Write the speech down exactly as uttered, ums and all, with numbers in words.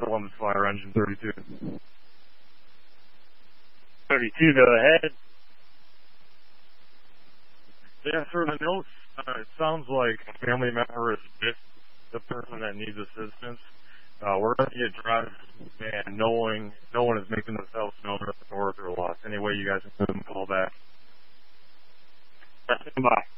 Columbus Fire Engine thirty-two. thirty-two, go ahead. Yeah, for the notes, uh, it sounds like a family member is with the person that needs assistance. Uh, we're going to get drive, and knowing no one is making themselves known or if they're lost. Anyway, you guys can call back. Bye.